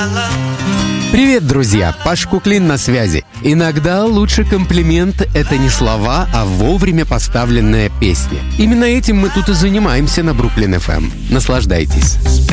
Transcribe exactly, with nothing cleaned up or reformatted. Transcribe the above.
Привет, друзья! Паш Куклин на связи. Иногда лучший комплимент — это не слова, а вовремя поставленная песня. Именно этим мы тут и занимаемся на Бруклин эф эм. Наслаждайтесь.